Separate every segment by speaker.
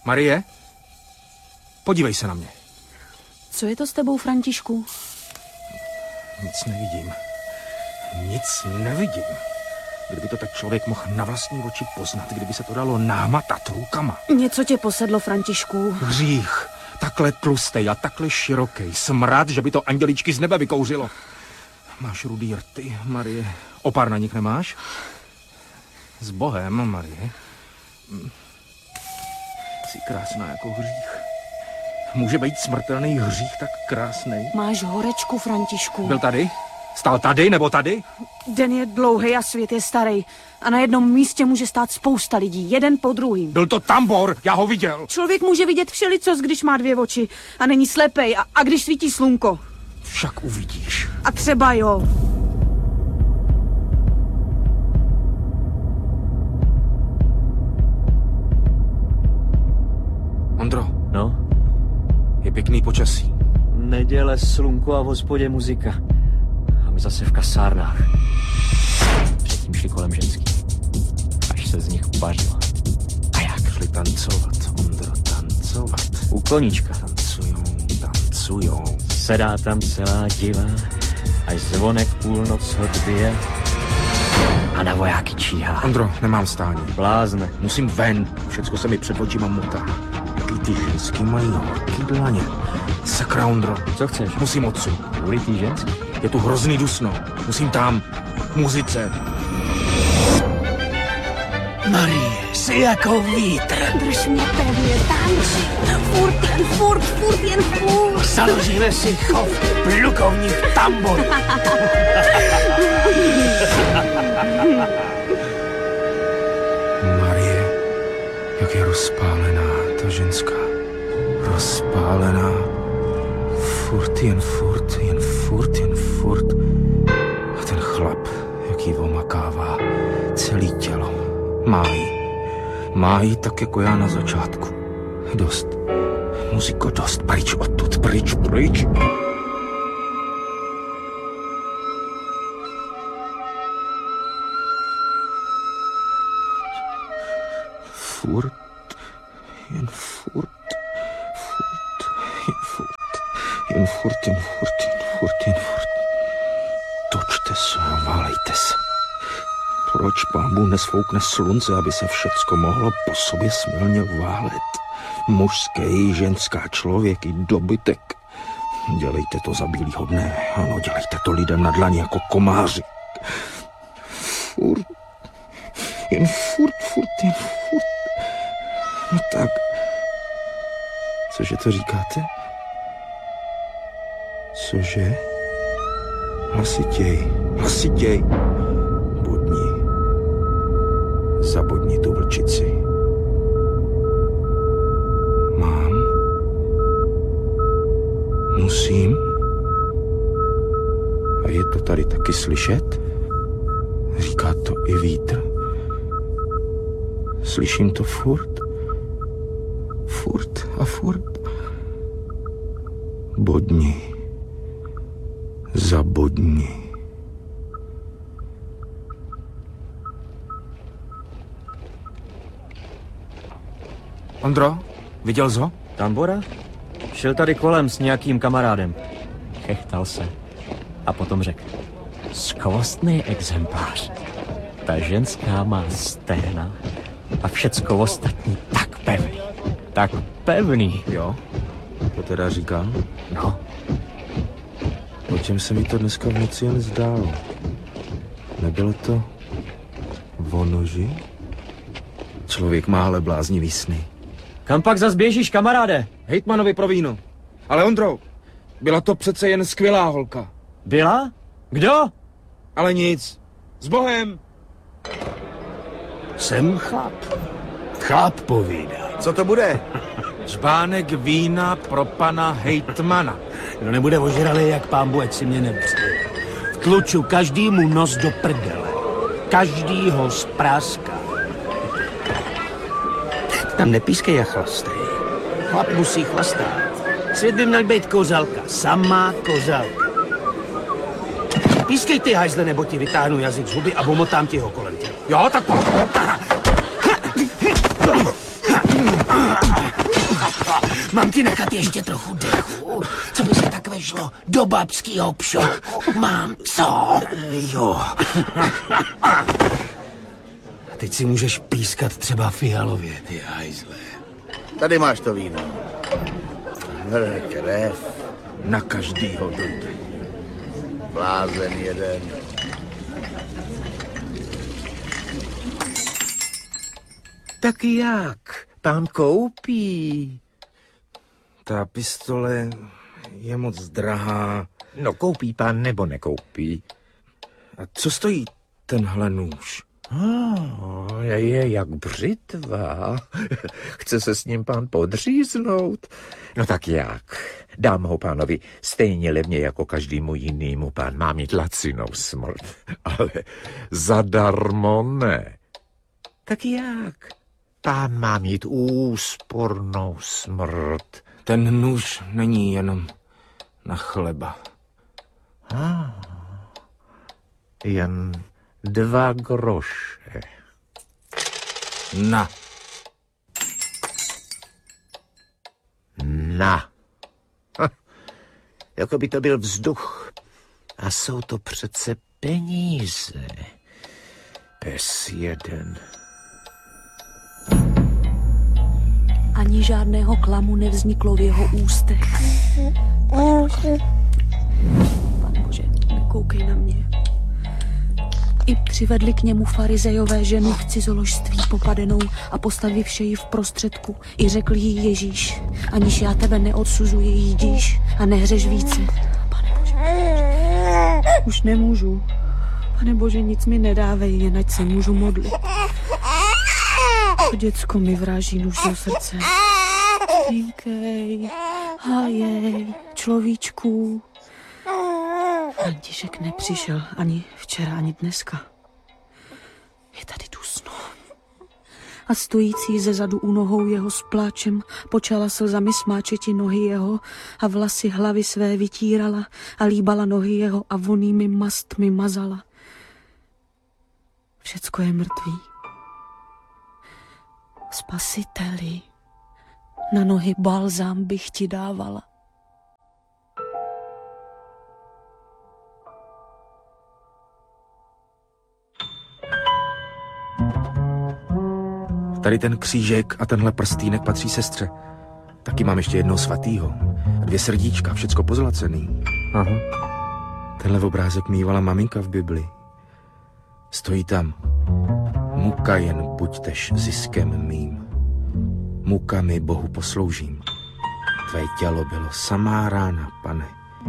Speaker 1: Marie? Podívej se na mě.
Speaker 2: Co je to s tebou, Františku?
Speaker 1: Nic nevidím. Nic nevidím. Kdyby to tak člověk mohl na vlastní oči poznat, kdyby se to dalo nahmatat rukama.
Speaker 2: Něco tě posedlo, Františku.
Speaker 1: Hřích. Takhle tlustej a takhle široký. Smrad, že by to anděličky z nebe vykouřilo. Máš rudý rty, Marie. Opár na nich nemáš? S Bohem, Marie. Jsi krásná jako hřích. Může být smrtelný hřích tak krásný?
Speaker 2: Máš horečku, Františku.
Speaker 1: Byl tady? Stál tady nebo tady?
Speaker 2: Den je dlouhý a svět je starý. A na jednom místě může stát spousta lidí, jeden po druhým.
Speaker 1: Byl to Tambor, já ho viděl.
Speaker 2: Člověk může vidět všelicos, když má 2 oči a není slepej a když svítí slunko.
Speaker 1: Však uvidíš.
Speaker 2: A třeba jo.
Speaker 1: Ondro.
Speaker 3: No?
Speaker 1: Je pěkný počasí.
Speaker 3: Neděle, slunko a v hospodě muzika. A my zase v kasárnách. Předtím šli kolem ženský. Až se z nich upařilo.
Speaker 1: A jak šli tancovat, Ondro, tancovat.
Speaker 3: U koníčka.
Speaker 1: Tancujou.
Speaker 3: Sedá tam celá diva, až zvonek půlnoc odbije a na vojáky číhá.
Speaker 1: Ondro, nemám stání.
Speaker 3: Blázne.
Speaker 1: Musím ven. Všecko se mi před očima motá. Jaký ty ženský mají horký dlaně. Sakra, Ondro.
Speaker 3: Co chceš?
Speaker 1: Musím odsud.
Speaker 3: Kvůli tý ženský?
Speaker 1: Je tu hrozný dusno. Musím tam. Muzice.
Speaker 4: Marie, jsi jako vítr.
Speaker 2: Drž mě pevně, tanči. Furt, jen furt.
Speaker 4: Založíme si chov plukovník Tambor.
Speaker 1: Marie, jak je rozpálená ta ženská. Rozpálená. Furt. A ten chlap, jak jí omakává celý tělo. Má jí tak jako já na začátku. Dost. Muziko, dost. Pryč odtud, pryč. Jen furt. Točte se a válejte se. Proč Pán Bůh nesfoukne slunce, aby se všecko mohlo po sobě smilně válet? Mužský, ženská, člověk i dobytek. Dělejte to za bílýho dne. Ano, dělejte to lidem na dlani jako komáři. Jen furt. No tak. Cože to říkáte? Cože? Hlasitěj. Zabodni tu vlčici. Mám? Musím? A je to tady taky slyšet? Říká to i vítr. Slyším to furt. Bodni. Zabodni. Ondro, viděl jsi ho?
Speaker 3: Tambora? Šel tady kolem s nějakým kamarádem. Chechtal se. A potom řekl. Skvostný exemplář. Ta ženská má stehna a všecko ostatní tak pevný.
Speaker 1: Jo, to teda říkám.
Speaker 3: No.
Speaker 1: O čem se mi to dneska v noci jen zdálo? Nebylo to o noži? Člověk má ale bláznivý sny.
Speaker 3: Kam pak zas běžíš, kamaráde?
Speaker 1: Hejtmanovi pro víno. Ale Ondro, byla to přece jen skvělá holka.
Speaker 3: Byla? Kdo?
Speaker 1: Ale nic. S Bohem.
Speaker 4: Jsem chlap. Chlap povídá.
Speaker 1: Co to bude? Žbánek vína pro pana hejtmana.
Speaker 4: Kdo nebude ožralý jak Pán Bůh, ať si mě nepřeje. Vtluču každýmu nos do prdele. Každýho zpráská. Tam nepískej a chlastej. Chlap musí chlastat. Svět by měl být kořalka. Samá kořalka. Pískej ty hajzle, nebo ti vytáhnu jazyk z huby a omotám ti ho kolem těla.
Speaker 1: Jo, tak
Speaker 4: Mám ti nechat ještě trochu dechu? Co by se tak vešlo do babskýho pšoku? Mám co?
Speaker 1: Jo.
Speaker 4: Teď si můžeš pískat třeba fialově, ty hajzle.
Speaker 5: Tady máš to víno. Krev,
Speaker 1: Na každýho dojde.
Speaker 5: blázen jeden.
Speaker 6: Tak jak? Pán koupí.
Speaker 1: Ta pistole je moc drahá.
Speaker 6: No koupí pán nebo nekoupí?
Speaker 1: A co stojí tenhle nůž?
Speaker 6: Je jak břitva. Chce se s ním pán podříznout? No tak jak? Dám ho pánovi stejně levně jako každému jinému. Pán má mít lacinou smrt. Ale zadarmo ne. Tak jak? Pán má mít úspornou smrt.
Speaker 1: Ten nůž není jenom na chleba.
Speaker 6: Jen 2 groše.
Speaker 1: Na.
Speaker 6: Na. Jako by to byl vzduch. A jsou to přece peníze. Pes jeden.
Speaker 2: Ani žádného klamu nevzniklo v jeho ústech. Pane Bože, nekoukej na mě. I přivedli k němu farizejové ženu v cizoložství popadenou a postavivši ji v prostředku. I řekl jí Ježíš, aniž já tebe neodsuzuji, jdíš a nehřeš více. Pane Bože, už nemůžu. Pane Bože, nic mi nedávej, jen ať se můžu modlit. To děcko mi vráží nůž do srdce. Pinkej, hajej, človíčku. František nepřišel ani včera, ani dneska. Je tady dusno. A stojící ze zadu u nohou jeho s pláčem počala slzami smáčeti nohy jeho a vlasy hlavy své vytírala a líbala nohy jeho a vonými mastmi mazala. Všecko je mrtvý. Spasiteli, na nohy balzám bych ti dávala.
Speaker 1: Tady ten křížek a tenhle prstýnek patří sestře. Taky mám ještě jednoho svatýho. A 2 srdíčka, všecko pozlacený.
Speaker 3: Aha.
Speaker 1: Tenhle obrázek mývala maminka v Bibli. Stojí tam. Muka jen buďtež ziskem mým. Mukami Bohu posloužím. Tvé tělo bylo samá rána, pane.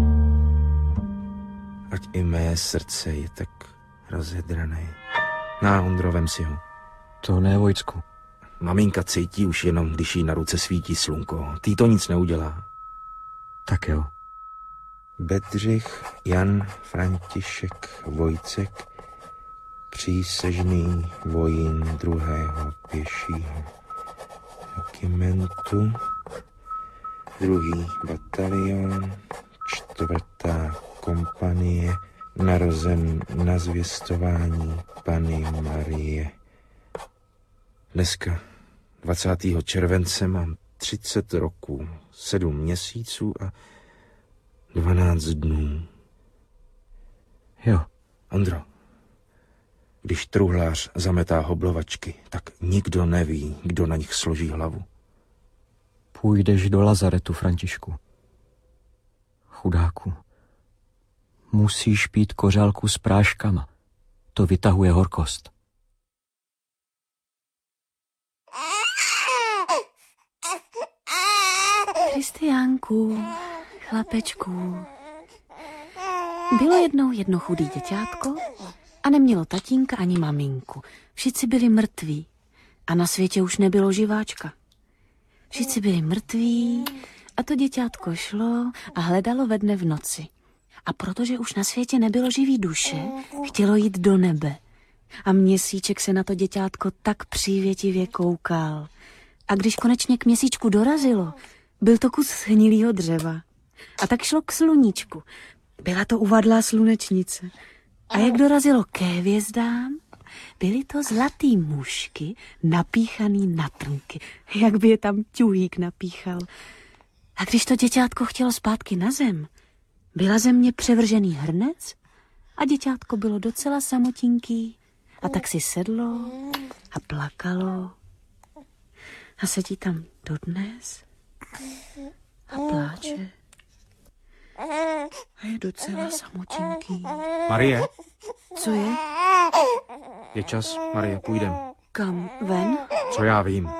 Speaker 1: Ať i mé srdce je tak rozedrané. Na Ondro, vem si ho.
Speaker 3: To ne, Vojtku.
Speaker 1: Maminka cítí už jenom, když jí na ruce svítí slunko. Tý to nic neudělá.
Speaker 3: Tak jo.
Speaker 1: Bedřich, Jan, František, Vojcek, přísežný vojín 2. pěšího regimentu, 2. batalion, 4. kompanie, narozen na zvěstování Panny Marie. Dneska, 20. července, mám 30 roků, 7 měsíců a 12 dnů.
Speaker 3: Jo.
Speaker 1: Ondro, když truhlář zametá hoblovačky, tak nikdo neví, kdo na nich složí hlavu.
Speaker 3: Půjdeš do lazaretu, Františku. Chudáku. Musíš pít kořálku s práškama. To vytahuje horkost.
Speaker 2: Kristiánku, chlapečku. Bylo jednou jedno chudý děťátko a nemělo tatínka ani maminku. Všichni byli mrtví a na světě už nebylo živáčka. Všichni byli mrtví a to děťátko šlo a hledalo ve dne v noci. A protože už na světě nebylo živý duše, chtělo jít do nebe. A měsíček se na to děťátko tak přívětivě koukal. A když konečně k měsíčku dorazilo, byl to kus hnilýho dřeva. A tak šlo k sluníčku. Byla to uvadlá slunečnice. A jak dorazilo ke hvězdám, byly to zlatý mušky napíchaný na trnky. Jak by je tam ťuhýk napíchal. A když to děťátko chtělo zpátky na zem, byla země převržený hrnec a děťátko bylo docela samotinký a tak si sedlo a plakalo a sedí tam dodnes a pláče a je docela samotinký.
Speaker 1: Marie,
Speaker 2: Co je?
Speaker 1: je čas, Marie, půjdem.
Speaker 2: Kam? Ven?
Speaker 1: Co já vím.